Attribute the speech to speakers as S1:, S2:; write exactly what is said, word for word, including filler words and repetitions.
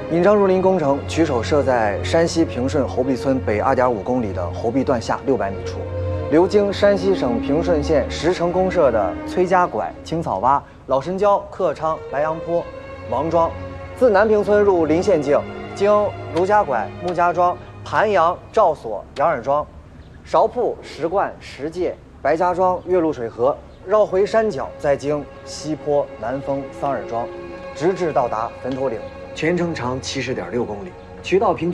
S1: 引章入林工程取手设在山西平顺侯壁村北二点五公里的侯壁段下六百米处，流经山西省平顺县石城公社的崔家拐、青草洼、老神交、客昌、白杨坡、王庄，自南平村入临县境，经卢家拐、穆家庄、盘阳、赵所、杨耳庄、芍铺、石冠、石界、白家庄、岳麓水河，绕回山脚，再经西坡、南峰、桑耳庄，直至到达坟头岭。全程长七十点六公里，渠道平均。